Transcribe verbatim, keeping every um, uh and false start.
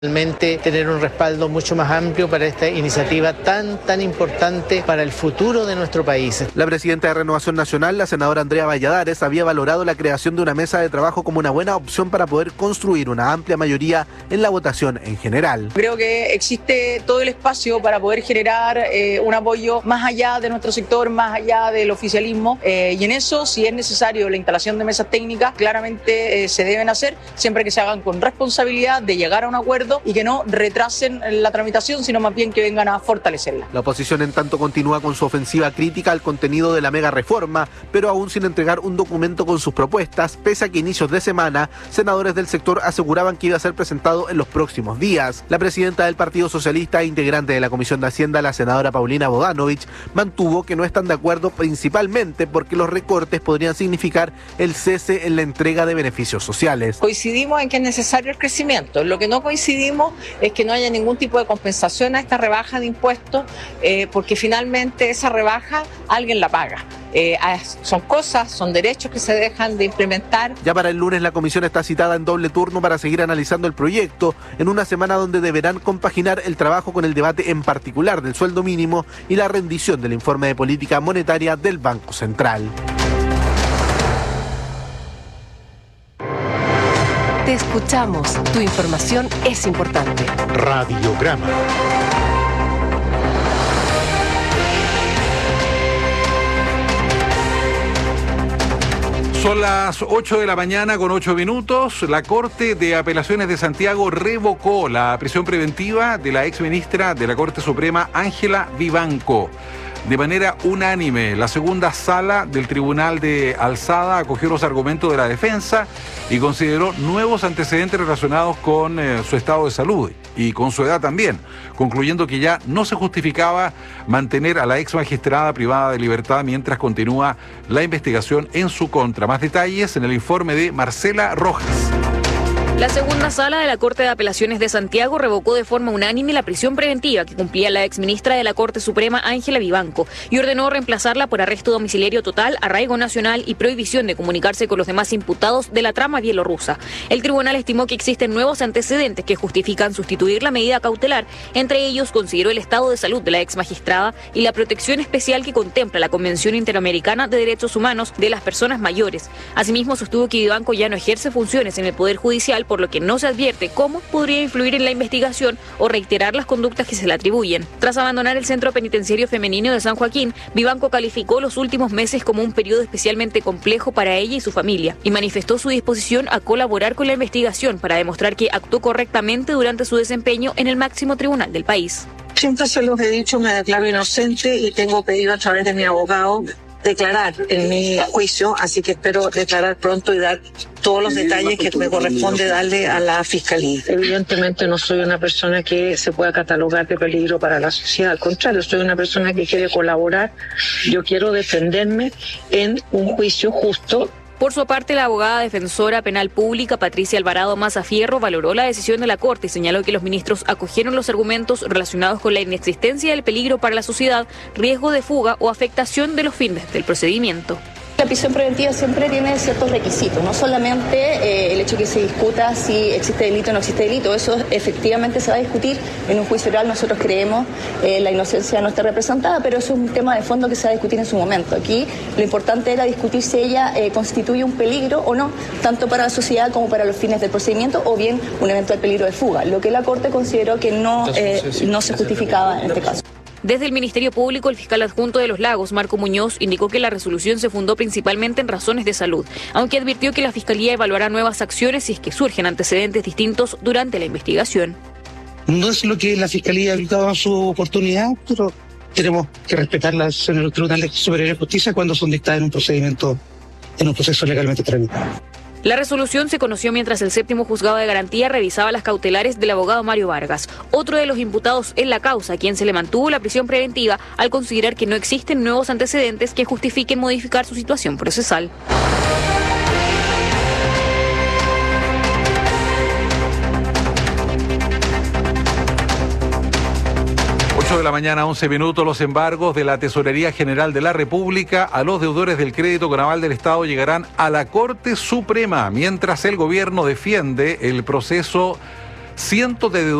Realmente tener un respaldo mucho más amplio para esta iniciativa tan, tan importante para el futuro de nuestro país. La presidenta de Renovación Nacional, la senadora Andrea Valladares, había valorado la creación de una mesa de trabajo como una buena opción para poder construir una amplia mayoría en la votación en general. Creo que existe todo el espacio para poder generar eh, un apoyo más allá de nuestro sector, más allá del oficialismo, eh, y en eso, si es necesario la instalación de mesas técnicas, claramente eh, se deben hacer, siempre que se hagan con responsabilidad de llegar a un acuerdo y que no retrasen la tramitación, sino más bien que vengan a fortalecerla. La oposición, en tanto, continúa con su ofensiva crítica al contenido de la mega reforma, pero aún sin entregar un documento con sus propuestas, pese a que a inicios de semana, senadores del sector aseguraban que iba a ser presentado en los próximos días. La presidenta del Partido Socialista e integrante de la Comisión de Hacienda, la senadora Paulina Bodanovich, mantuvo que no están de acuerdo principalmente porque los recortes podrían significar el cese en la entrega de beneficios sociales. Coincidimos en que es necesario el crecimiento. Lo que no coincidimos es que no haya ningún tipo de compensación a esta rebaja de impuestos, eh, porque finalmente esa rebaja alguien la paga. Eh, son cosas, son derechos que se dejan de implementar. Ya para el lunes la comisión está citada en doble turno para seguir analizando el proyecto, en una semana donde deberán compaginar el trabajo con el debate en particular del sueldo mínimo y la rendición del informe de política monetaria del Banco Central. Te escuchamos. Tu información es importante. Radiograma. Son las ocho de la mañana con ocho minutos. La Corte de Apelaciones de Santiago revocó la prisión preventiva de la exministra de la Corte Suprema, Ángela Vivanco. De manera unánime, la segunda sala del Tribunal de Alzada acogió los argumentos de la defensa y consideró nuevos antecedentes relacionados con eh, su estado de salud y con su edad también, concluyendo que ya no se justificaba mantener a la ex magistrada privada de libertad mientras continúa la investigación en su contra. Más detalles en el informe de Marcela Rojas. La segunda sala de la Corte de Apelaciones de Santiago revocó de forma unánime la prisión preventiva que cumplía la exministra de la Corte Suprema, Ángela Vivanco, y ordenó reemplazarla por arresto domiciliario total, arraigo nacional y prohibición de comunicarse con los demás imputados de la trama bielorrusa. El tribunal estimó que existen nuevos antecedentes que justifican sustituir la medida cautelar. Entre ellos, consideró el estado de salud de la ex magistrada y la protección especial que contempla la Convención Interamericana de Derechos Humanos de las Personas Mayores. Asimismo, sostuvo que Vivanco ya no ejerce funciones en el Poder Judicial, por lo que no se advierte cómo podría influir en la investigación o reiterar las conductas que se le atribuyen. Tras abandonar el Centro Penitenciario Femenino de San Joaquín, Vivanco calificó los últimos meses como un periodo especialmente complejo para ella y su familia y manifestó su disposición a colaborar con la investigación para demostrar que actuó correctamente durante su desempeño en el máximo tribunal del país. Siempre se los he dicho, me declaro inocente y tengo pedido a través de mi abogado declarar en mi juicio, así que espero declarar pronto y dar todos los detalles que me corresponde darle a la Fiscalía. Evidentemente no soy una persona que se pueda catalogar de peligro para la sociedad, al contrario, soy una persona que quiere colaborar, yo quiero defenderme en un juicio justo. Por su parte, la abogada defensora penal pública Patricia Alvarado Mazafierro valoró la decisión de la Corte y señaló que los ministros acogieron los argumentos relacionados con la inexistencia del peligro para la sociedad, riesgo de fuga o afectación de los fines del procedimiento. La prisión preventiva siempre tiene ciertos requisitos, no solamente eh, el hecho que se discuta si existe delito o no existe delito, eso efectivamente se va a discutir en un juicio oral. Nosotros creemos eh, la inocencia no está representada, pero eso es un tema de fondo que se va a discutir en su momento. Aquí lo importante era discutir si ella eh, constituye un peligro o no, tanto para la sociedad como para los fines del procedimiento, o bien un eventual peligro de fuga, lo que la Corte consideró que no, eh, no se justificaba en este caso. Desde el Ministerio Público, el fiscal adjunto de Los Lagos, Marco Muñoz, indicó que la resolución se fundó principalmente en razones de salud, aunque advirtió que la Fiscalía evaluará nuevas acciones si es que surgen antecedentes distintos durante la investigación. No es lo que la Fiscalía ha dado en su oportunidad, pero tenemos que respetar las decisiones del Tribunal Superior de Justicia cuando son dictadas en un procedimiento, en un proceso legalmente tramitado. La resolución se conoció mientras el séptimo juzgado de garantía revisaba las cautelares del abogado Mario Vargas, otro de los imputados en la causa, a quien se le mantuvo la prisión preventiva al considerar que no existen nuevos antecedentes que justifiquen modificar su situación procesal. ocho de la mañana, once minutos. Los embargos de la Tesorería General de la República a los deudores del crédito con aval del Estado llegarán a la Corte Suprema, mientras el gobierno defiende el proceso cientos de